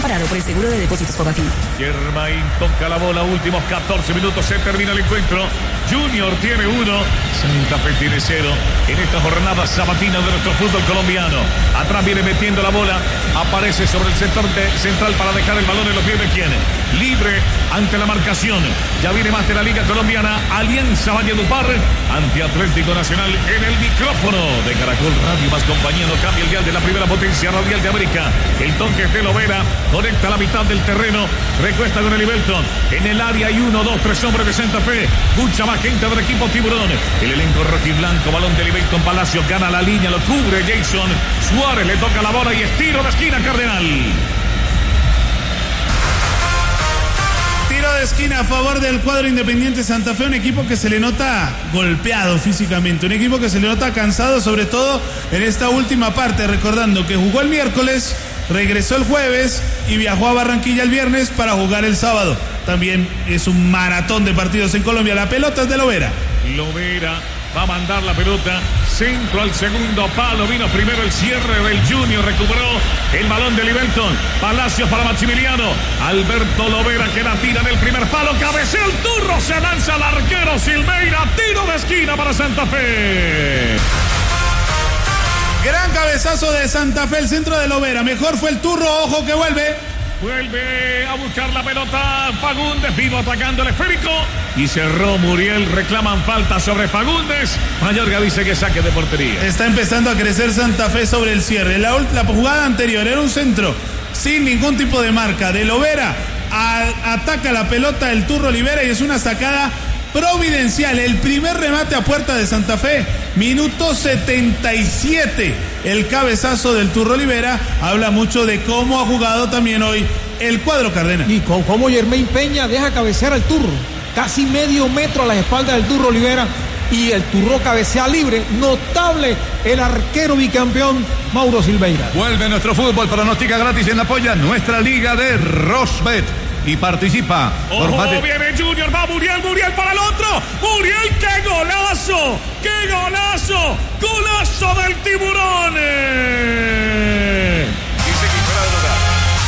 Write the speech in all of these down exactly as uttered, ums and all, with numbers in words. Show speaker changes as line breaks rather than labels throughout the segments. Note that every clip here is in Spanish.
amparado por el seguro de depósitos Fobatil.
Germain toca la bola, últimos catorce minutos, se termina el encuentro. Junior tiene uno, Santa Fe tiene cero en esta jornada sabatina de nuestro fútbol colombiano. Atrás viene metiendo la bola, aparece sobre el sector de central para dejar el balón en los pies de quién. Libre ante la marcación. Ya viene más de la Liga Colombiana. Alianza Valledupar ante Atlético Nacional en el micrófono de Caracol Radio más compañía. No cambia el dial de la primera potencia radial de América. El toque de Lovera conecta la mitad del terreno. Recuesta con el Ibelton. En el área hay uno, dos, tres hombres de Santa Fe. Mucha más gente del equipo Tiburón. El elenco rojiblanco. Balón del Ibelton. Palacio gana la línea. Lo cubre Jason Suárez. Le toca la bola y estiro de esquina Cardenal.
Tiro de esquina a favor del cuadro Independiente Santa Fe, un equipo que se le nota golpeado físicamente, un equipo que se le nota cansado, sobre todo en esta última parte, recordando que jugó el miércoles, regresó el jueves y viajó a Barranquilla el viernes para jugar el sábado. También es un maratón de partidos en Colombia. La pelota es de Lovera.
Lovera va a mandar la pelota, centro al segundo palo, vino primero el cierre del Junior, recuperó el balón de Ibelton, Palacios para Maximiliano, Alberto Lovera que la tira en el primer palo, cabecea el turro, se lanza al arquero Silveira, tiro de esquina para Santa Fe.
Gran cabezazo de Santa Fe, el centro de Lovera, mejor fue el turro, ojo que vuelve.
Vuelve a buscar la pelota Fagundes, vino atacando el esférico y cerró Muriel, reclaman falta sobre Fagundes. Mayorga dice que saque de portería.
Está empezando a crecer Santa Fe sobre el cierre. La, la jugada anterior era un centro sin ningún tipo de marca de Lovera. A, ataca la pelota el turro Olivera y es una sacada providencial. El primer remate a puerta de Santa Fe, minuto setenta y siete. El cabezazo del turro Olivera habla mucho de cómo ha jugado también hoy el cuadro Cardenal.
Y con cómo Germain Peña deja cabecear al turro, casi medio metro a la espalda del turro Olivera, y el turro cabecea libre. Notable el arquero bicampeón Mauro Silveira.
Vuelve nuestro fútbol, pronostica gratis en apoya nuestra liga de Rosbet y participa.
Ojo, por viene Junior, va Muriel, Muriel para el otro. Muriel, qué golazo, qué golazo, golazo del Tiburón. Dice que fuera de lugar.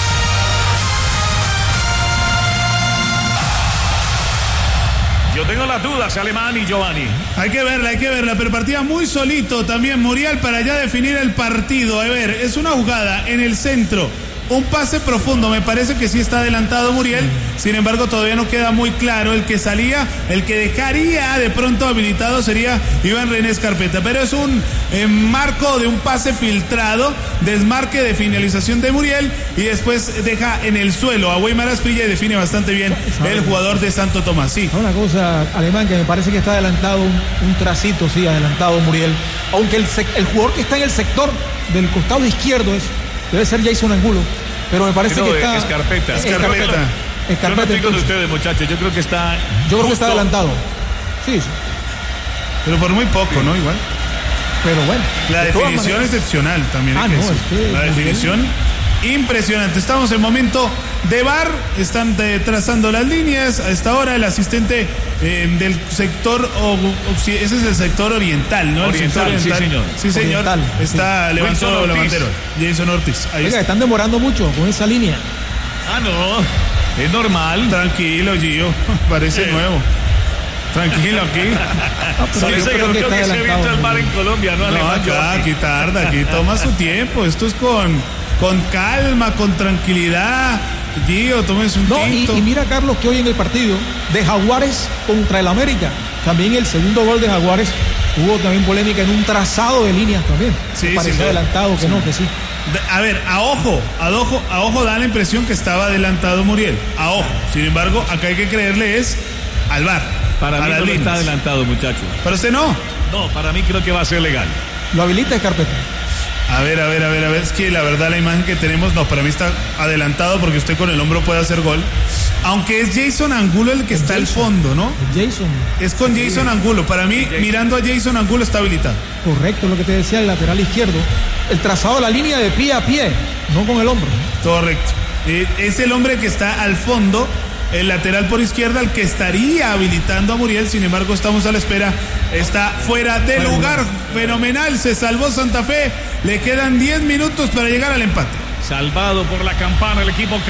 Yo tengo las dudas, Alemán y Giovanni.
Hay que verla, hay que verla, pero partía muy solito también Muriel para ya definir el partido. A ver, es una jugada en el centro. Un pase profundo, me parece que sí está adelantado Muriel, sin embargo todavía no queda muy claro. El que salía, el que dejaría de pronto habilitado sería Iván René Escarpeta, pero es un eh, marco de un pase filtrado, desmarque de finalización de Muriel y después deja en el suelo a Weimar Asprilla y define bastante bien el jugador de Santo Tomás. Sí.
Una cosa, Alemán, que me parece que está adelantado un, un tracito, sí, adelantado Muriel, aunque el, el jugador que está en el sector del costado izquierdo es debe ser Jason Angulo, pero me parece
no,
que está
Escarpeta.
Escarpeta.
Escarpeta.
Escarpeta.
Yo no estoy con ustedes, muchachos. Yo creo que está.
Yo creo que está adelantado. Sí, sí.
Pero por muy poco, sí. ¿No? Igual.
Pero bueno.
La definición excepcional también.
Ah, no, es que
la definición impresionante. Estamos en momento de V A R. Están de, trazando las líneas. A esta hora el asistente eh, del sector, o, o, ese es el sector oriental, ¿no?
Oriental,
el sector oriental.
Sí, señor.
Sí, señor.
Oriental,
está
sí.
levantando la bandera. Jason Ortiz. Ahí
Oiga,
está.
están demorando mucho con esa línea.
Ah, no. Es normal.
Tranquilo, Gio. Parece
Sí.
nuevo. Tranquilo aquí.
Ah, pero
Sí,
yo
sé,
creo
creo
que
que,
está
se ha visto
adelantado.
el mar en Colombia, ¿no?
No,
Alemán,
acá,
Giovanni?
aquí tarda, aquí toma su tiempo. Esto es con, con calma, con tranquilidad. Gio, tómese un
No, y,
tinto.
y mira, Carlos, que hoy en el partido de Jaguares contra el América, también el segundo gol de Jaguares hubo también polémica en un trazado de líneas también.
Sí,
Parecía
sin duda.
adelantado, que
Sí.
no, que sí.
A ver, a ojo, a ojo, a ojo da la impresión que estaba adelantado Muriel. A ojo. Sin embargo, acá hay que creerle es al V A R.
Para
a
mí
las
no
líneas.
está adelantado, muchachos.
Pero usted no.
No, para mí creo que va a ser legal.
Lo habilita Escarpeta.
A ver, a ver, a ver, a ver. Es que la verdad la imagen que tenemos, no, para mí está adelantado porque usted con el hombro puede hacer gol. Aunque es Jason Angulo el que está al fondo, ¿no?
Jason.
Es con Jason Angulo. Para mí, mirando a Jason Angulo está habilitado.
Correcto, lo que te decía el lateral izquierdo. El trazado de la línea de pie a pie, no con el hombro.
Correcto. Eh, es el hombre que está al fondo, el lateral por izquierda, el que estaría habilitando a Muriel. Sin embargo, estamos a la espera. Está fuera de lugar. Fenomenal. Se salvó Santa Fe. Le quedan diez minutos para llegar al empate.
Salvado por la campana el equipo